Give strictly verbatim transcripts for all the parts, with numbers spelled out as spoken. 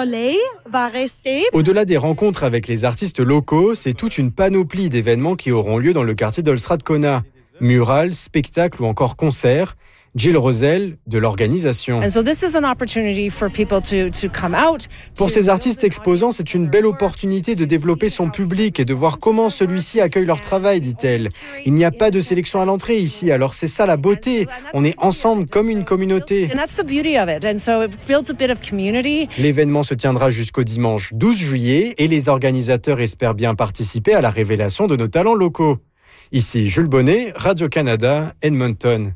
soleil va rester. Au-delà des rencontres avec les artistes locaux, c'est toute une panoplie d'événements qui auront lieu dans le quartier d'Old Strathcona. Murales, spectacles ou encore concerts. Jill Roselle, de l'organisation. And so this is an opportunity for people to, to come out. Pour ces artistes exposants, c'est une belle opportunité de développer son public et de voir comment celui-ci accueille leur travail, dit-elle. Il n'y a pas de sélection à l'entrée ici, alors c'est ça la beauté. On est ensemble comme une communauté. And that's the beauty of it. And so it builds a bit of community. L'événement se tiendra jusqu'au dimanche douze juillet et les organisateurs espèrent bien participer à la révélation de nos talents locaux. Ici Jules Bonnet, Radio-Canada, Edmonton.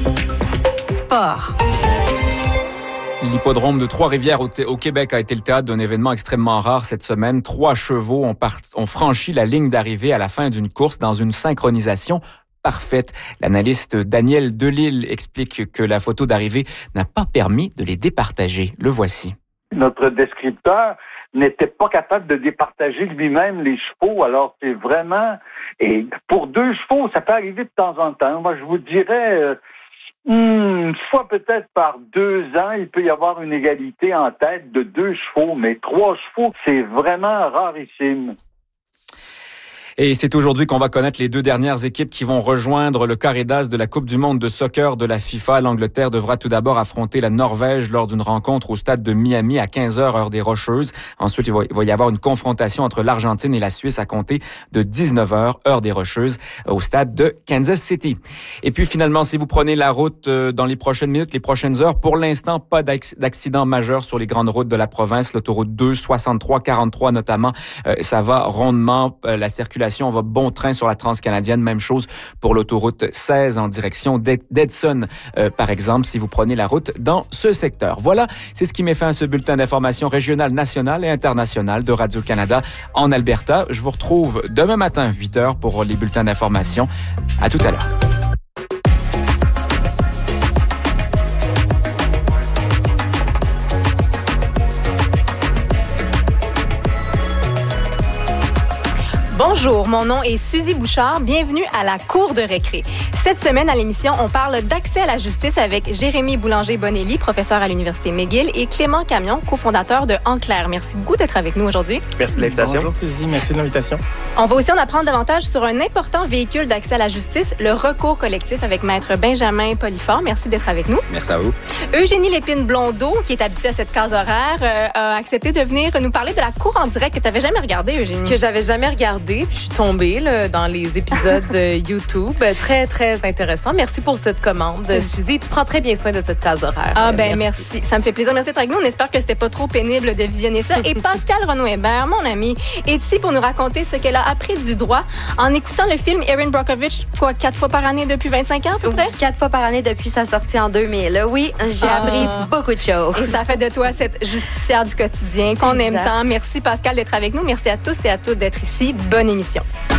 Sport. L'hippodrome de Trois-Rivières au, au Québec a été le théâtre d'un événement extrêmement rare cette semaine. Trois chevaux ont, part, ont franchi la ligne d'arrivée à la fin d'une course dans une synchronisation parfaite. L'analyste Daniel Delille explique que la photo d'arrivée n'a pas permis de les départager. Le voici. Notre descripteur n'était pas capable de départager lui-même les chevaux. Alors, c'est vraiment... Et pour deux chevaux, ça peut arriver de temps en temps. Moi, je vous dirais... Euh, Une fois peut-être par deux ans, il peut y avoir une égalité en tête de deux chevaux, mais trois chevaux, c'est vraiment rarissime. Et c'est aujourd'hui qu'on va connaître les deux dernières équipes qui vont rejoindre le carré d'as de la Coupe du monde de soccer de la FIFA. L'Angleterre devra tout d'abord affronter la Norvège lors d'une rencontre au stade de Miami à quinze heures, heure des Rocheuses. Ensuite, il va, il va y avoir une confrontation entre l'Argentine et la Suisse à compter de dix-neuf heures, heure des Rocheuses, au stade de Kansas City. Et puis finalement, si vous prenez la route dans les prochaines minutes, les prochaines heures, pour l'instant, pas d'accident majeur sur les grandes routes de la province. L'autoroute deux, soixante-trois, quarante-trois notamment, euh, ça va rondement. Euh, la circulation On va bon train sur la transcanadienne. Même chose pour l'autoroute seize en direction d'Edson, euh, par exemple, si vous prenez la route dans ce secteur. Voilà, c'est ce qui met fin à ce bulletin d'information régionale, nationale et internationale de Radio-Canada en Alberta. Je vous retrouve demain matin, huit heures, pour les bulletins d'information. À tout à l'heure. Bonjour, mon nom est Suzy Bouchard. Bienvenue à la Cour de récré. Cette semaine, à l'émission, on parle d'accès à la justice avec Jérémy Boulanger-Bonelli, professeur à l'Université McGill, et Clément Camion, cofondateur de En Clair. Merci beaucoup d'être avec nous aujourd'hui. Merci de l'invitation. Bonjour Suzy, merci de l'invitation. On va aussi en apprendre davantage sur un important véhicule d'accès à la justice, le recours collectif, avec Maître Benjamin Polifort. Merci d'être avec nous. Merci à vous. Eugénie Lépine-Blondeau, qui est habituée à cette case horaire, euh, a accepté de venir nous parler de la Cour en direct que tu n'avais jamais regardée, Eugénie. Que j'avais jamais regardée. Puis je suis tombée là, dans les épisodes de YouTube. Très, très intéressant. Merci pour cette commande. Suzy, tu prends très bien soin de cette case horaire. Ah ben merci. merci. Ça me fait plaisir. Merci d'être avec nous. On espère que c'était pas trop pénible de visionner ça. Et Pascal Renaud-Hébert, mon ami, est ici pour nous raconter ce qu'elle a appris du droit en écoutant le film Erin Brockovich, quoi, quatre fois par année depuis vingt-cinq ans, à peu près? Quatre fois par année depuis sa sortie en deux mille. Oui, j'ai ah. appris beaucoup de choses. Et ça fait de toi cette justicière du quotidien qu'on exact. Aime tant. Merci Pascal d'être avec nous. Merci à tous et à toutes d'être ici. Bonne émission.